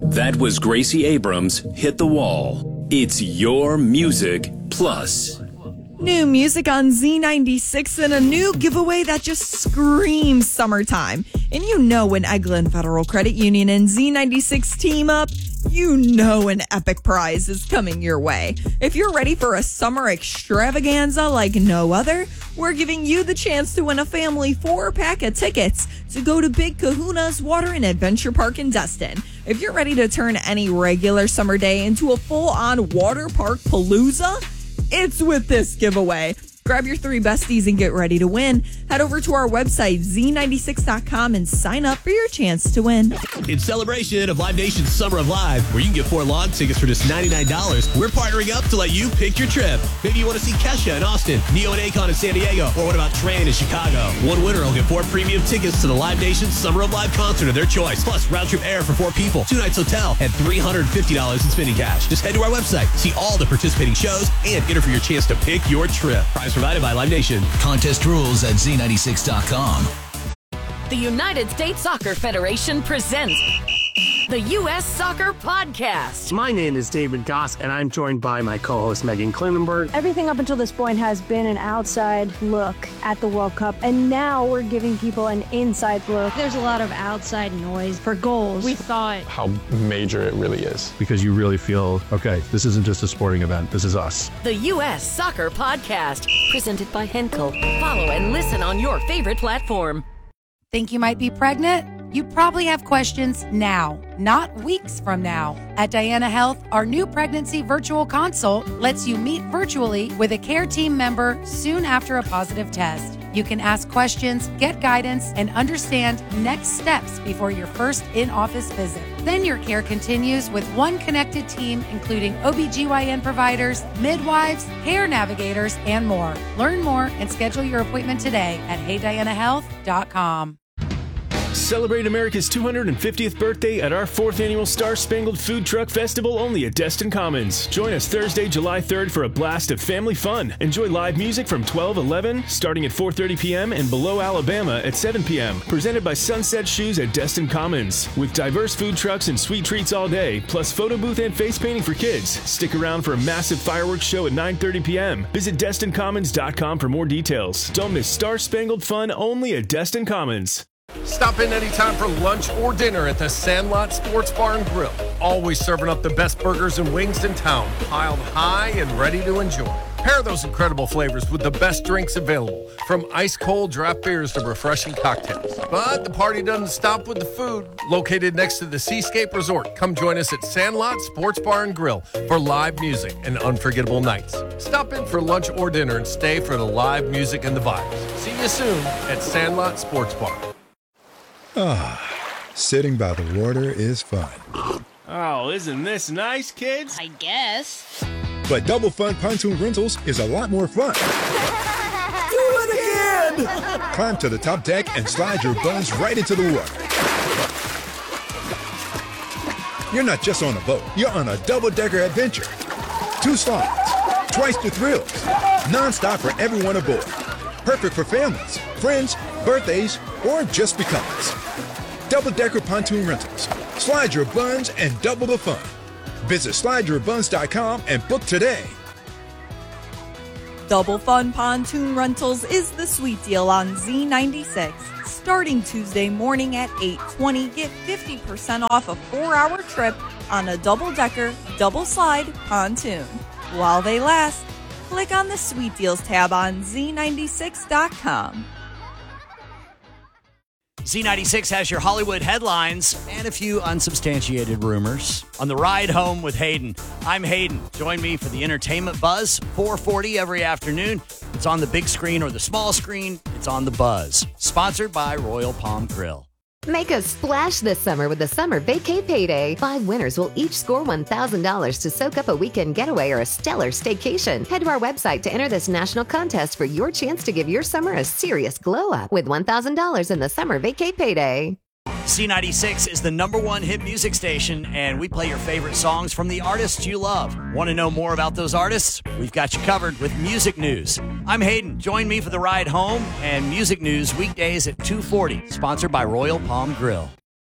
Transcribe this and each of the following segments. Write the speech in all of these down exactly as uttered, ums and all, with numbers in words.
That was Gracie Abrams' Hit the Wall. It's your music plus. New music on Z ninety-six and a new giveaway that just screams summertime. And you know when Eglin Federal Credit Union and Z ninety-six team up, you know an epic prize is coming your way. If you're ready for a summer extravaganza like no other, we're giving you the chance to win a family four-pack of tickets to go to Big Kahuna's Water and Adventure Park in Destin. If you're ready to turn any regular summer day into a full-on water park palooza, it's with this giveaway. Grab your three besties and get ready to win. Head over to our website, Z ninety-six dot com, and sign up for your chance to win. In celebration of Live Nation's Summer of Live, where you can get four lawn tickets for just ninety-nine dollars, we're partnering up to let you pick your trip. Maybe you want to see Kesha in Austin, Neo and Akon in San Diego, or what about Train in Chicago? One winner will get four premium tickets to the Live Nation's Summer of Live concert of their choice, plus round-trip air for four people, two nights hotel, and three hundred fifty dollars in spending cash. Just head to our website, see all the participating shows, and enter for your chance to pick your trip. Prize provided by Live Nation. Contest rules at Z ninety-six dot com. The United States Soccer Federation presents the U S Soccer Podcast. My name is David Goss, and I'm joined by my co-host Megan Klinenberg. Everything up until this point has been an outside look at the World Cup, and now we're giving people an inside look. There's a lot of outside noise for goals. We thought how major it really is. Because you really feel, okay, this isn't just a sporting event, this is us. The U S Soccer Podcast, presented by Henkel. Follow and listen on your favorite platform. Think you might be pregnant? You probably have questions now, not weeks from now. At Diana Health, our new pregnancy virtual consult lets you meet virtually with a care team member soon after a positive test. You can ask questions, get guidance, and understand next steps before your first in-office visit. Then your care continues with one connected team, including O B G Y N providers, midwives, care navigators, and more. Learn more and schedule your appointment today at hey diana health dot com. Celebrate America's two hundred fiftieth birthday at our fourth annual Star Spangled Food Truck Festival only at Destin Commons. Join us Thursday, July third for a blast of family fun. Enjoy live music from twelve eleven, starting at four thirty p.m. and Below Alabama at seven p.m. Presented by Sunset Shoes at Destin Commons. With diverse food trucks and sweet treats all day, plus photo booth and face painting for kids. Stick around for a massive fireworks show at nine thirty p.m. Visit destin commons dot com for more details. Don't miss Star Spangled Fun only at Destin Commons. Stop in anytime for lunch or dinner at the Sandlot Sports Bar and Grill. Always serving up the best burgers and wings in town, piled high and ready to enjoy. Pair those incredible flavors with the best drinks available, from ice-cold draft beers to refreshing cocktails. But the party doesn't stop with the food. Located next to the Seascape Resort, come join us at Sandlot Sports Bar and Grill for live music and unforgettable nights. Stop in for lunch or dinner and stay for the live music and the vibes. See you soon at Sandlot Sports Bar. Ah, sitting by the water is fun. Oh, isn't this nice, kids? I guess. But Double Fun Pontoon Rentals is a lot more fun. Do it again! Climb to the top deck and slide your buns right into the water. You're not just on a boat, you're on a double-decker adventure. Two slides, twice the thrills, non-stop for everyone aboard. Perfect for families, friends, birthdays, or just because. Double-decker pontoon rentals. Slide your buns and double the fun. Visit slide your buns dot com and book today. Double Fun Pontoon Rentals is the sweet deal on Z ninety-six. Starting Tuesday morning at eight twenty, get fifty percent off a four-hour trip on a double-decker, double-slide pontoon. While they last, click on the Sweet Deals tab on Z ninety-six dot com. Z ninety-six has your Hollywood headlines and a few unsubstantiated rumors. On the ride home with Hayden, I'm Hayden. Join me for the Entertainment Buzz, four forty every afternoon. It's on the big screen or the small screen. It's on the Buzz. Sponsored by Royal Palm Grill. Make a splash this summer with the Summer Vacay Payday. Five winners will each score one thousand dollars to soak up a weekend getaway or a stellar staycation. Head to our website to enter this national contest for your chance to give your summer a serious glow up with one thousand dollars in the Summer Vacay Payday. Z ninety-six is the number one hit music station, and we play your favorite songs from the artists you love. Want to know more about those artists? We've got you covered with music news. I'm Hayden. Join me for the ride home and music news weekdays at two forty, sponsored by Royal Palm Grill. A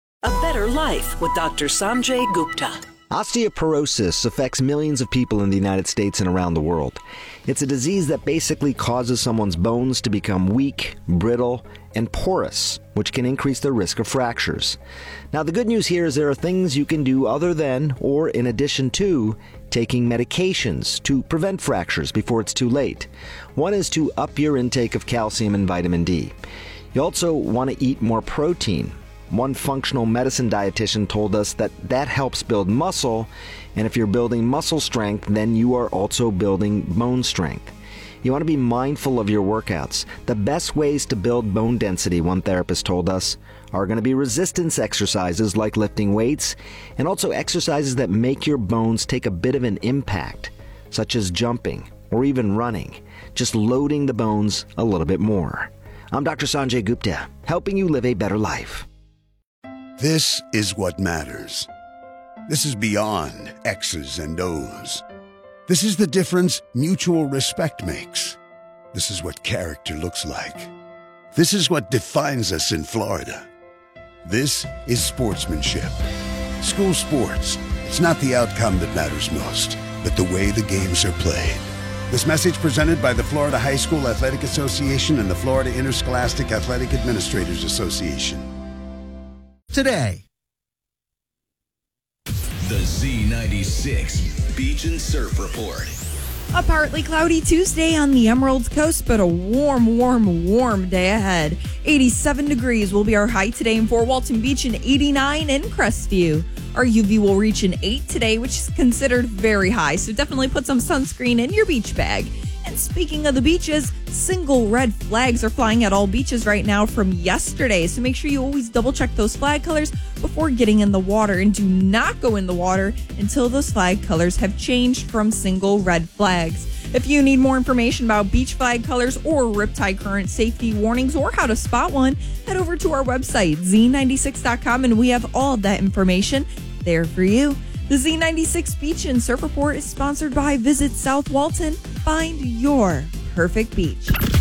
better life with Doctor Sanjay Gupta. Osteoporosis affects millions of people in the United States and around the world. It's a disease that basically causes someone's bones to become weak, brittle, and porous, which can increase their risk of fractures. Now, the good news here is there are things you can do other than, or in addition to, taking medications to prevent fractures before it's too late. One is to up your intake of calcium and vitamin D. You also want to eat more protein. One functional medicine dietitian told us that that helps build muscle, and if you're building muscle strength, then you are also building bone strength. You want to be mindful of your workouts. The best ways to build bone density, one therapist told us, are going to be resistance exercises like lifting weights, and also exercises that make your bones take a bit of an impact, such as jumping or even running, just loading the bones a little bit more. I'm Doctor Sanjay Gupta, helping you live a better life. This is what matters. This is beyond X's and O's. This is the difference mutual respect makes. This is what character looks like. This is what defines us in Florida. This is sportsmanship. School sports. It's not the outcome that matters most, but the way the games are played. This message presented by the Florida High School Athletic Association and the Florida Interscholastic Athletic Administrators Association. Today. The Z ninety-six Beach and Surf Report. A partly cloudy Tuesday on the Emerald Coast, but a warm, warm, warm day ahead. eighty-seven degrees will be our high today in Fort Walton Beach and eighty-nine in Crestview. Our U V will reach an eight today, which is considered very high, so definitely put some sunscreen in your beach bag. And speaking of the beaches, single red flags are flying at all beaches right now from yesterday, so make sure you always double check those flag colors before getting in the water, and do not go in the water until those flag colors have changed from single red flags. If you need more information about beach flag colors or Riptide current safety warnings or how to spot one, head over to our website, Z ninety-six dot com, and we have all of that information there for you. The Z ninety-six Beach and Surf Report is sponsored by Visit South Walton. Find your perfect beach.